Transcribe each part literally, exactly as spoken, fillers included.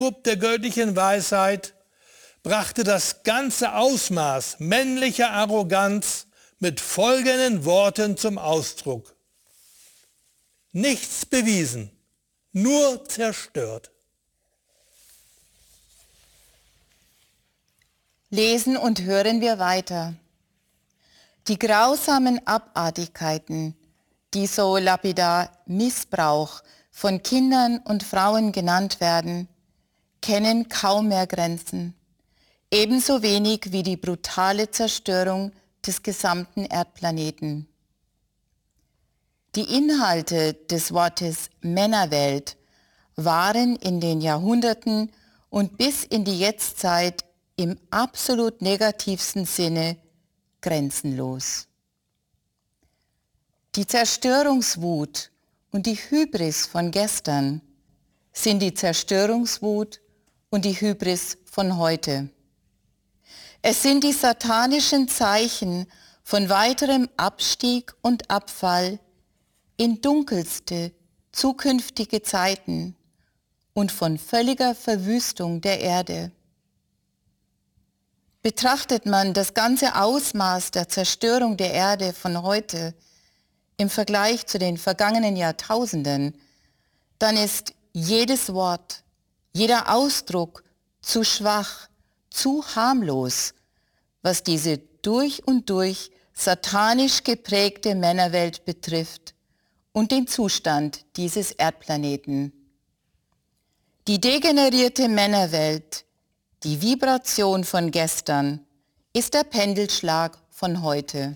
der göttlichen Weisheit brachte das ganze Ausmaß männlicher Arroganz mit folgenden Worten zum Ausdruck: Nichts bewiesen, nur zerstört. Lesen und hören wir weiter. Die grausamen Abartigkeiten, die so lapidar Missbrauch von Kindern und Frauen genannt werden, kennen kaum mehr Grenzen, ebenso wenig wie die brutale Zerstörung des gesamten Erdplaneten. Die Inhalte des Wortes Männerwelt waren in den Jahrhunderten und bis in die Jetztzeit im absolut negativsten Sinne grenzenlos. Die Zerstörungswut und die Hybris von gestern sind die Zerstörungswut und die Hybris von heute. Es sind die satanischen Zeichen von weiterem Abstieg und Abfall in dunkelste zukünftige Zeiten und von völliger Verwüstung der Erde. Betrachtet man das ganze Ausmaß der Zerstörung der Erde von heute im Vergleich zu den vergangenen Jahrtausenden, dann ist jedes Wort, jeder Ausdruck zu schwach, zu harmlos, was diese durch und durch satanisch geprägte Männerwelt betrifft und den Zustand dieses Erdplaneten. Die degenerierte Männerwelt, die Vibration von gestern, ist der Pendelschlag von heute.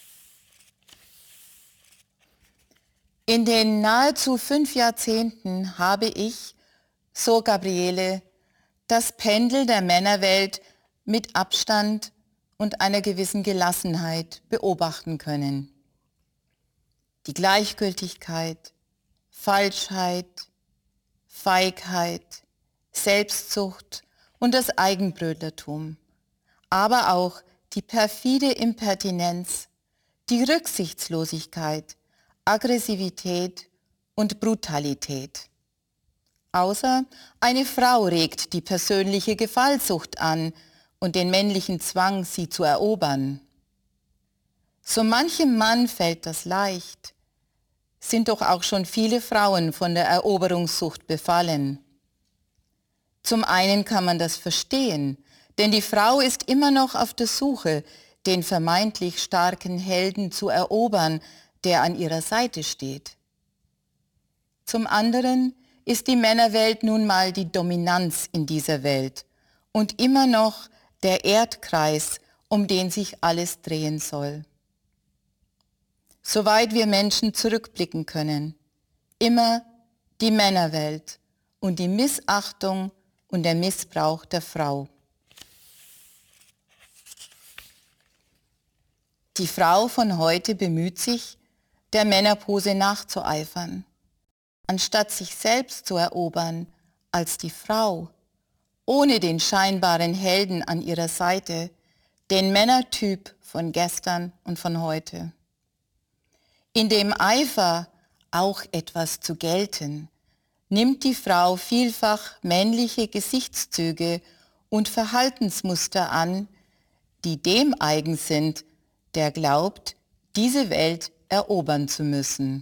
In den nahezu fünf Jahrzehnten habe ich, so Gabriele, das Pendel der Männerwelt mit Abstand und einer gewissen Gelassenheit beobachten können. Die Gleichgültigkeit, Falschheit, Feigheit, Selbstsucht und das Eigenbrötlertum, aber auch die perfide Impertinenz, die Rücksichtslosigkeit, Aggressivität und Brutalität. Außer eine Frau regt die persönliche Gefallsucht an und den männlichen Zwang, sie zu erobern. So manchem Mann fällt das leicht, sind doch auch schon viele Frauen von der Eroberungssucht befallen. Zum einen kann man das verstehen, denn die Frau ist immer noch auf der Suche, den vermeintlich starken Helden zu erobern, der an ihrer Seite steht. Zum anderen ist die Männerwelt nun mal die Dominanz in dieser Welt und immer noch der Erdkreis, um den sich alles drehen soll. Soweit wir Menschen zurückblicken können, immer die Männerwelt und die Missachtung und der Missbrauch der Frau. Die Frau von heute bemüht sich, der Männerpose nachzueifern, anstatt sich selbst zu erobern als die Frau, ohne den scheinbaren Helden an ihrer Seite, den Männertyp von gestern und von heute. In dem Eifer, auch etwas zu gelten, nimmt die Frau vielfach männliche Gesichtszüge und Verhaltensmuster an, die dem eigen sind, der glaubt, diese Welt erobern zu müssen.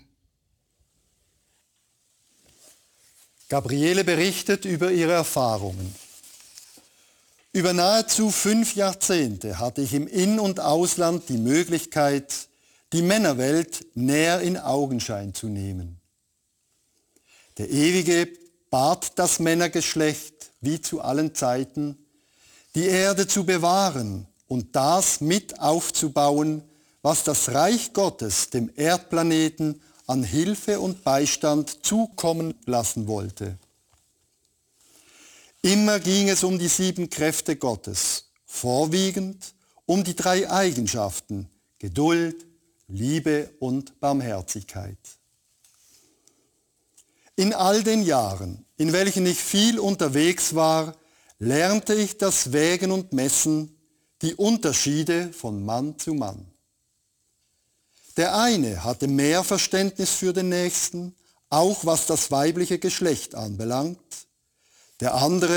Gabriele berichtet über ihre Erfahrungen. Über nahezu fünf Jahrzehnte hatte ich im In- und Ausland die Möglichkeit, die Männerwelt näher in Augenschein zu nehmen. Der Ewige bat das Männergeschlecht, wie zu allen Zeiten, die Erde zu bewahren und das mit aufzubauen, was das Reich Gottes dem Erdplaneten an Hilfe und Beistand zukommen lassen wollte. Immer ging es um die sieben Kräfte Gottes, vorwiegend um die drei Eigenschaften Geduld, Liebe und Barmherzigkeit. In all den Jahren, in welchen ich viel unterwegs war, lernte ich das Wägen und Messen, die Unterschiede von Mann zu Mann. Der eine hatte mehr Verständnis für den Nächsten, auch was das weibliche Geschlecht anbelangt. Der andere